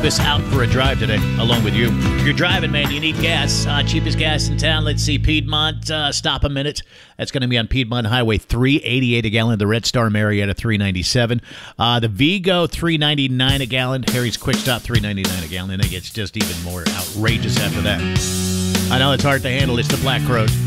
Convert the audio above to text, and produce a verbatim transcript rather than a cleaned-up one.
us out for a drive today, along with you. If you're driving, man, you need gas. Uh, cheapest gas in town. Let's see, Piedmont, uh, stop a minute. That's going to be on Piedmont Highway, three eighty-eight a gallon. The Red Star Marietta, three ninety-seven. Uh, the Vigo, three ninety-nine a gallon. Harry's Quick Stop, three ninety-nine a gallon. And it gets just even more outrageous after that. I know it's hard to handle. It's the Black Crowes.